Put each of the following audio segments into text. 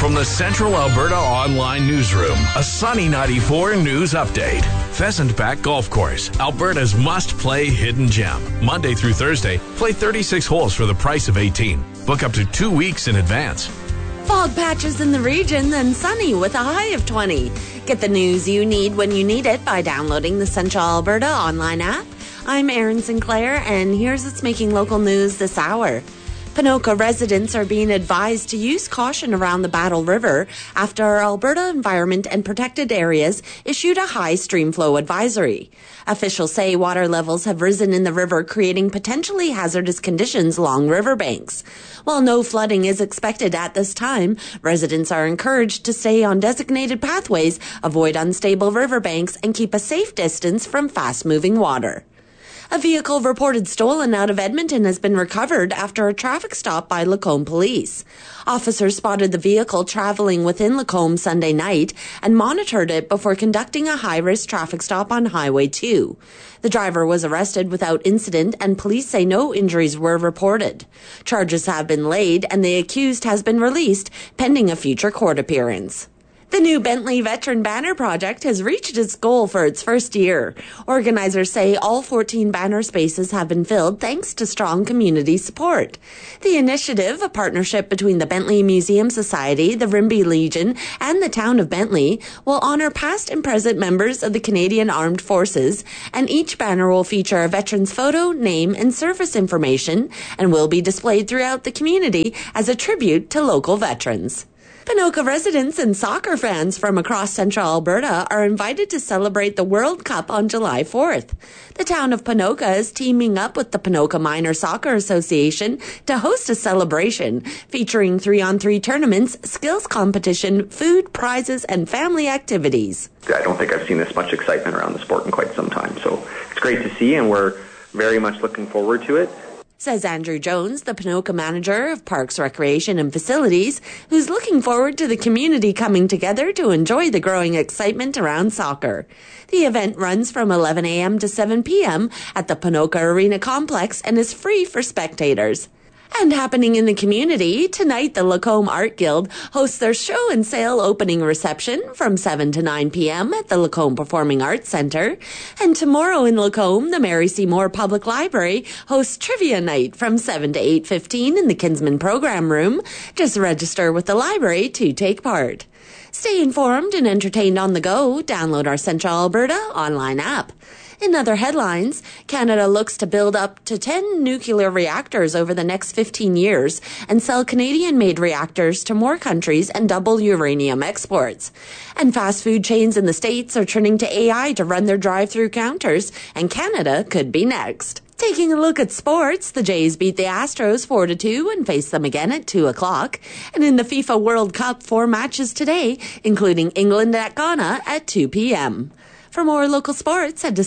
From the Central Alberta Online Newsroom, a Sunny 94 news update. Pheasant Back Golf Course, Alberta's must-play hidden gem. Monday through Thursday, play 36 holes for the price of 18. Book up to 2 weeks in advance. Fog patches in the region, then sunny with a high of 20. Get the news you need when you need it by downloading the Central Alberta Online app. I'm Erin Sinclair, and here's what's making local news this hour. Ponoka residents are being advised to use caution around the Battle River after Alberta Environment and Protected Areas issued a high stream flow advisory. Officials say water levels have risen in the river, creating potentially hazardous conditions along riverbanks. While no flooding is expected at this time, residents are encouraged to stay on designated pathways, avoid unstable riverbanks, and keep a safe distance from fast-moving water. A vehicle reported stolen out of Edmonton has been recovered after a traffic stop by Lacombe Police. Officers spotted the vehicle traveling within Lacombe Sunday night and monitored it before conducting a high-risk traffic stop on Highway 2. The driver was arrested without incident, and police say no injuries were reported. Charges have been laid, and the accused has been released, pending a future court appearance. The new Bentley Veteran Banner Project has reached its goal for its first year. Organizers say all 14 banner spaces have been filled thanks to strong community support. The initiative, a partnership between the Bentley Museum Society, the Rimbey Legion, and the town of Bentley, will honor past and present members of the Canadian Armed Forces, and each banner will feature a veteran's photo, name, and service information, and will be displayed throughout the community as a tribute to local veterans. Ponoka residents and soccer fans from across central Alberta are invited to celebrate the World Cup on July 4th. The town of Ponoka is teaming up with the Ponoka Minor Soccer Association to host a celebration featuring 3-on-3 tournaments, skills competition, food, prizes, and family activities. I don't think I've seen this much excitement around the sport in quite some time, so it's great to see, and we're very much looking forward to it. Says Andrew Jones, the Ponoka manager of Parks, Recreation and Facilities, who's looking forward to the community coming together to enjoy the growing excitement around soccer. The event runs from 11 a.m. to 7 p.m. at the Ponoka Arena Complex and is free for spectators. And happening in the community, tonight the Lacombe Art Guild hosts their show and sale opening reception from 7 to 9 p.m. at the Lacombe Performing Arts Centre. And tomorrow in Lacombe, the Mary Seymour Public Library hosts Trivia Night from 7 to 8:15 in the Kinsman Program Room. Just register with the library to take part. Stay informed and entertained on the go. Download our Central Alberta online app. In other headlines, Canada looks to build up to 10 nuclear reactors over the next 15 years and sell Canadian-made reactors to more countries and double uranium exports. And fast food chains in the States are turning to AI to run their drive-through counters, and Canada could be next. Taking a look at sports, the Jays beat the Astros 4-2 and face them again at 2 o'clock. And in the FIFA World Cup, 4 matches today, including England at Ghana at 2 p.m. For more local sports, head to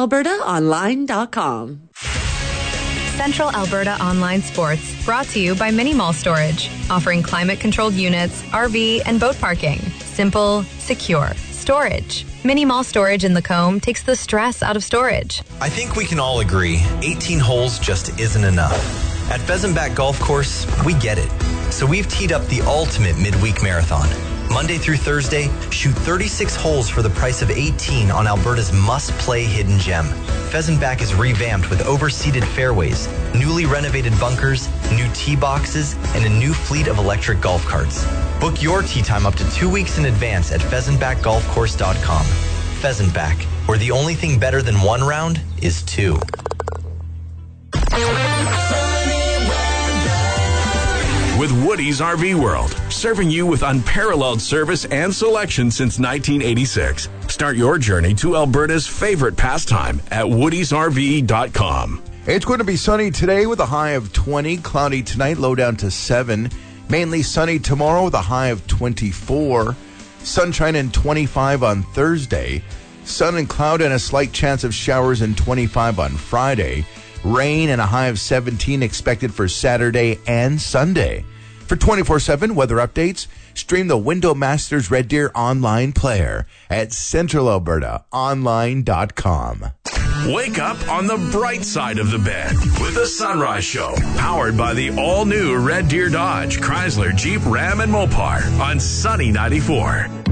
centralalbertaonline.com. Central Alberta Online Sports, brought to you by Mini Mall Storage, offering climate-controlled units, RV, and boat parking. Simple, secure storage. Mini Mall Storage in Lacombe takes the stress out of storage. I think we can all agree 18 holes just isn't enough. At Pheasant Back Golf Course, we get it. So we've teed up the ultimate midweek marathon. Monday through Thursday, shoot 36 holes for the price of 18 on Alberta's must-play hidden gem. Pheasant Back is revamped with overseated fairways, newly renovated bunkers, new tee boxes, and a new fleet of electric golf carts. Book your tee time up to 2 weeks in advance at pheasantbackgolfcourse.com. Pheasant Back, where the only thing better than one round is two. With Woody's RV World, serving you with unparalleled service and selection since 1986. Start your journey to Alberta's favorite pastime at woodysrv.com. It's going to be sunny today with a high of 20, cloudy tonight, low down to 7. Mainly sunny tomorrow with a high of 24. Sunshine and 25 on Thursday. Sun and cloud and a slight chance of showers and 25 on Friday. Rain and a high of 17 expected for Saturday and Sunday. For 24/7 weather updates, stream the Window Masters Red Deer online player at centralalbertaonline.com. Wake up on the bright side of the bed with the Sunrise Show, powered by the all-new Red Deer Dodge, Chrysler, Jeep, Ram, and Mopar on Sunny 94.